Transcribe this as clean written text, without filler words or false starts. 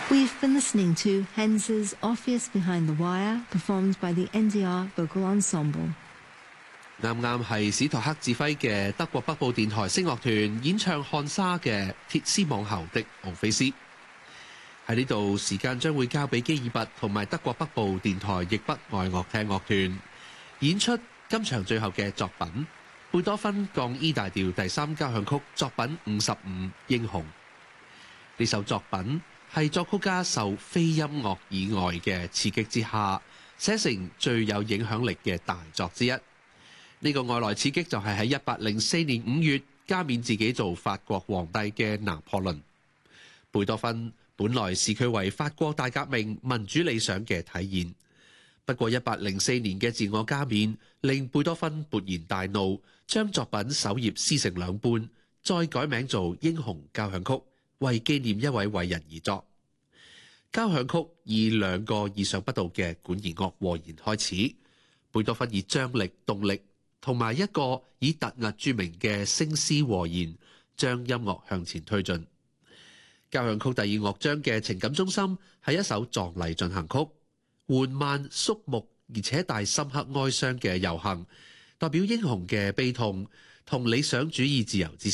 We've been listening to Hens's Orpheus Behind the Wire, performed by the NDR Vocal Ensemble. 啱啱係史托克指揮嘅德國北部電台聲樂團演唱漢莎嘅鐵絲網後的奧菲斯。喺呢度，時間將會交俾基爾拔同埋德國北部電台譯北愛樂廳樂團演出今場最後嘅作品貝多芬降 E 大調第3交響曲作品55英雄。呢首作品係作曲家受非音樂以外嘅刺激之下寫成最有影響力嘅大作之一。呢個外來刺激就係喺1804年5月加冕自己做法國皇帝嘅拿破崙。貝多芬本來視佢為法國大革命民主理想嘅體現，不過1804年嘅自我加冕令貝多芬勃然大怒，將作品首頁撕成兩半，再改名做英雄交響曲，為紀念一位偉人而作。交響曲以2個意想不到嘅管弦樂和弦開始，貝多芬以張力、動力同埋一個以突兀著名嘅聲絲和弦，將音樂向前推進。交響曲第2樂章嘅情感中心係一首葬禮進行曲，緩慢肅穆而且帶深刻哀傷嘅遊行，代表英雄嘅悲痛同理想主義自由之